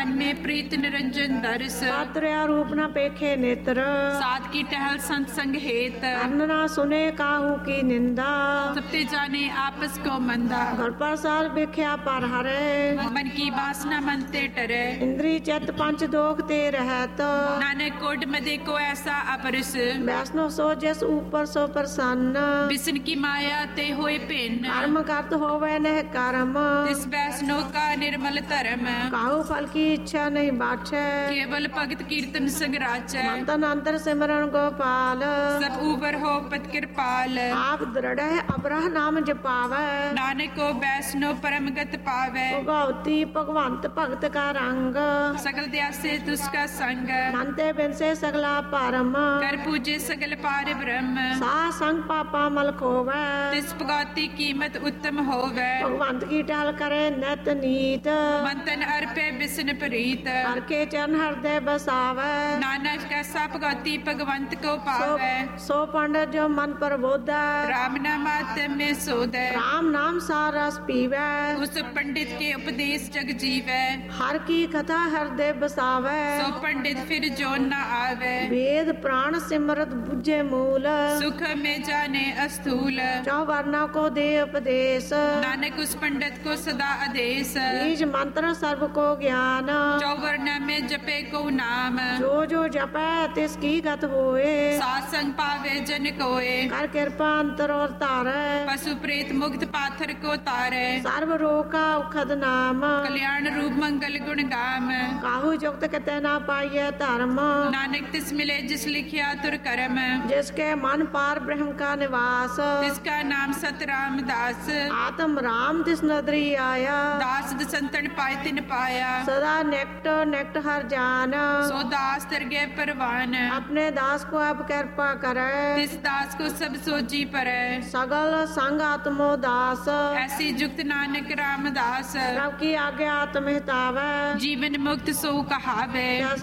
मन में प्रीत निरंजन दर्श। पात्र्या रूप न पेखे नेत्र, साध की टहल संत संग हेत। अन्न ना सुने काहू की निंदा, सबते जाने आपस को मंदा। घर प्रसाद भिख्या पर हरे, मन की वासना मन ते टरे। इंद्री चित पंच दोख ते रहत, नानक कोट मदे को ऐसा अपरस। वैष्णव सो जिस ऊपर सो प्रसन्न, बिसन की माया ते होए भिन्न। कर्म करत होवे नह कर्म, तिस वैष्णव का निर्मल धर्म। काहू फल की इच्छा नहीं बाछे, केवल भगत कीर्तन संग राचै। मंतन अंतर सिमरन गोपाल, सब ऊपर हो पत कृपाल। आप दृढ़ अबरह नाम जपावे, नानक को वैष्णव परम गत पावै। भगवती भगवंत भगत का रंग, सकल दया से तुसका संग। मनते बिन से सगला परम, कर पूजे सगल पार ब्रह्म। सा संग पापा मल खोवे, तिस भगवती कीमत उत्तम होवै। भगवंत की टहल करे नित नीत, मंतन अर्पे बिसन प्रीत। हर के चरण हृदय बसावे, नानक कैसा भगवती भगवंत को पावै। सो पंडित जो मन प्रबोधा, राम नामात में सोदै। राम नाम सा रस पीवे, उस पंडित के उपदेश जग जीवै। हर की कथा हृदय बसावे, सो पंडित फिर जो न आवे। वेद प्राण सिमरत बुझे मूल, सुख में जाने अस्थूल। चौवर्णा को दे उपदेश, नानक उस पंडित को सदा आदेश। बीज मंत्र सर्व को ज्ञान, चौवर्ण में जपे को नाम। जो जो जपै तिसकी गत होए, सासंग पावे जन कोए। कर कृपा अंतर और तारे, पशु प्रेत मुक्त पाथर को तारे। सर्व रोग का उखद नाम, कल्याण रूप मंगल गुण गाम। काहू युक्त कते ना पाइये धर्म, नानक तिस मिले जिस लिखिया तुर कर्म। जिसके मन पार ब्रह्म का निवास, तिसका नाम सत रामदास। आत्म राम तिस नदरी आया, दास दसंतन पाए तिन पाया। सदा नेक्ट नेक्ट हर जान, सो दास तरगे परवान। अपने दास को अब कृपा करे, तिस दास को सब सोजी परै। सगल संग आत्मो दास, ऐसी जुक्त नानक रामदास। रब की आज्ञा आत्म हितावे, जीवन मुक्त सो कहावे।